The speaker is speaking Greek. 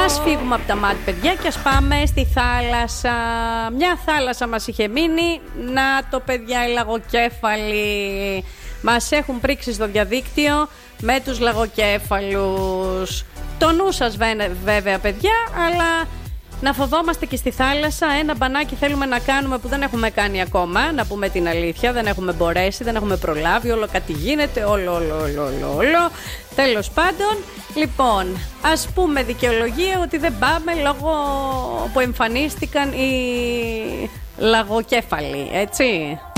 Ας φύγουμε από τα μάτια, παιδιά, και ας πάμε στη θάλασσα. Μια θάλασσα μας είχε μείνει. Να το, παιδιά, οι λαγοκέφαλοι μας έχουν πρίξει στο διαδίκτυο με τους λαγοκέφαλους. Το νου σας βέβαια, παιδιά, αλλά να φοβόμαστε και στη θάλασσα. Ένα μπανάκι θέλουμε να κάνουμε που δεν έχουμε κάνει ακόμα. Να πούμε την αλήθεια, δεν έχουμε μπορέσει, δεν έχουμε προλάβει. Όλο κάτι γίνεται, όλο. Τέλος πάντων, λοιπόν, ας πούμε δικαιολογία ότι δεν πάμε λόγω που εμφανίστηκαν οι λαγοκέφαλοι, έτσι.